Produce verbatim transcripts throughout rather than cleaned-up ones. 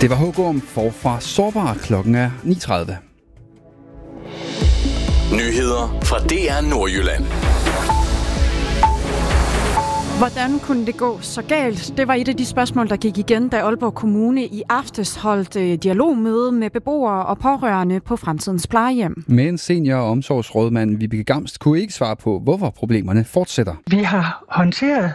Det var H G om Forfra Sårbar. Klokken er ni tredive. Nyheder fra D R Nordjylland. Hvordan kunne det gå så galt? Det var et af de spørgsmål, der gik igen, da Aalborg Kommune i aftes holdt dialogmøde med beboere og pårørende på fremtidens plejehjem. Men senior- og omsorgsrådmand Vibeke Gamst kunne ikke svare på, hvorfor problemerne fortsætter. Vi har håndteret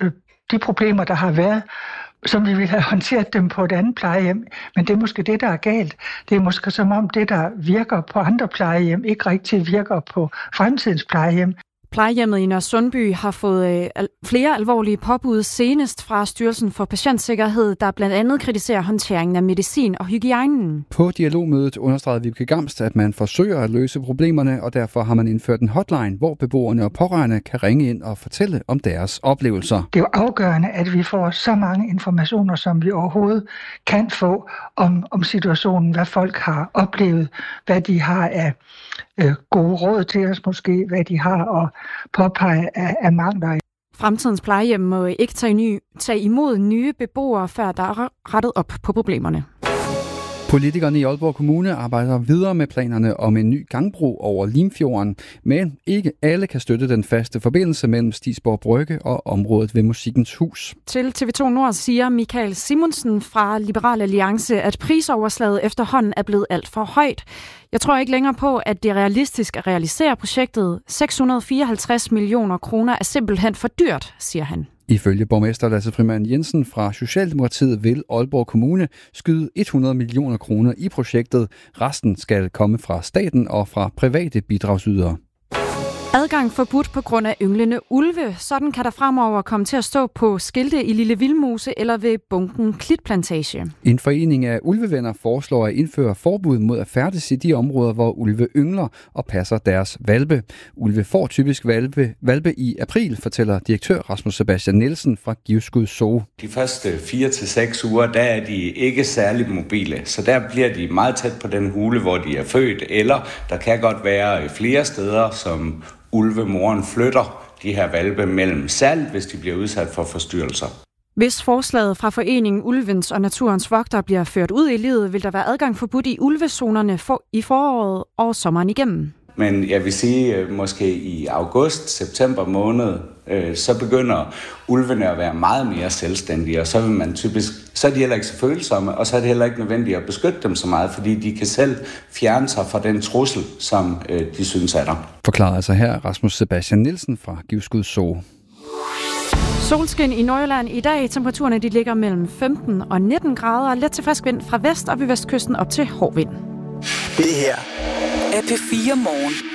de problemer, der har været, som vi ville have håndteret dem på et andet plejehjem. Men det er måske det, der er galt. Det er måske som om det, der virker på andre plejehjem, ikke rigtig virker på fremtidens plejehjem. Plejehjemmet i Nørresundby har fået flere alvorlige påbud, senest fra Styrelsen for Patientsikkerhed, der blandt andet kritiserer håndteringen af medicin og hygiejnen. På dialogmødet understregede Vibeke Gamst, at man forsøger at løse problemerne, og derfor har man indført en hotline, hvor beboerne og pårørende kan ringe ind og fortælle om deres oplevelser. Det er jo afgørende, at vi får så mange informationer, som vi overhovedet kan få om, om situationen, hvad folk har oplevet, hvad de har af øh, gode råd til os måske, hvad de har at påpege af, af mangler. Fremtidens plejehjem må ikke tage, ny, tage imod nye beboere, før der er rettet op på problemerne. Politikerne i Aalborg Kommune arbejder videre med planerne om en ny gangbro over Limfjorden, men ikke alle kan støtte den faste forbindelse mellem Stigsborg Brygge og området ved Musikkens Hus. Til T V to Nord siger Michael Simonsen fra Liberal Alliance, at prisoverslaget efterhånden er blevet alt for højt. Jeg tror ikke længere på, at det er realistisk at realisere projektet. seks hundrede fireoghalvtreds millioner kroner er simpelthen for dyrt, siger han. Ifølge borgmester Lasse Frimand Jensen fra Socialdemokratiet vil Aalborg Kommune skyde hundrede millioner kroner i projektet. Resten skal komme fra staten og fra private bidragsydere. Adgang forbudt på grund af ynglende ulve. Sådan kan der fremover komme til at stå på skilte i Lille Vildmose eller ved Bunken Klitplantage. En forening af ulvevenner foreslår at indføre forbud mod at færdes i de områder, hvor ulve yngler og passer deres hvalpe. Ulve får typisk hvalpe, hvalpe i april, fortæller direktør Rasmus Sebastian Nielsen fra Givskud Zoo. De første fire til seks uger, der er de ikke særlig mobile, så der bliver de meget tæt på den hule, hvor de er født, eller der kan godt være flere steder, som ulvemoren flytter de her hvalpe mellem, særligt hvis de bliver udsat for forstyrrelser. Hvis forslaget fra foreningen Ulvens og Naturens Vogter bliver ført ud i livet, vil der være adgang forbudt i ulvezonerne for i foråret og sommeren igennem. Men jeg vil sige, at måske i august-september måned, øh, så begynder ulvene at være meget mere selvstændige, og så vil man typisk, så er de heller ikke så følsomme, og så er det heller ikke nødvendigt at beskytte dem så meget, fordi de kan selv fjerne sig fra den trussel, som øh, de synes er der. Forklarer altså her Rasmus Sebastian Nielsen fra Givskud Zoo. Solskin i Nordjylland i dag. Temperaturerne de ligger mellem femten og nitten grader. Let til frisk vind fra vest og ved vestkysten op til hård vind. Det her er P fire Morgen.